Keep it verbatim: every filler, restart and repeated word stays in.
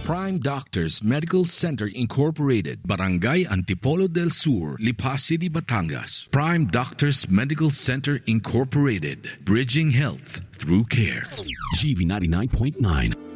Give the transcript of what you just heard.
Prime Doctors Medical Center Incorporated, Barangay Antipolo del Sur, Lipa City, Batangas. Prime Doctors Medical Center Incorporated, bridging health through care. G V ninety-nine point nine.